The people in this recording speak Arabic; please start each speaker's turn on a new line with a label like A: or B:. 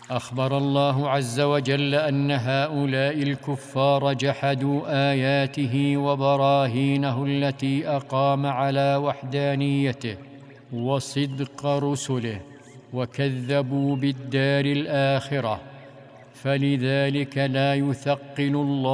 A: أخبر الله عز وجل أن هؤلاء الكفار جحدوا آياته وبراهينه التي أقام على وحدانيته وصدق رسله، وكذبوا بالدار الآخرة، فلذلك لا يثقل الله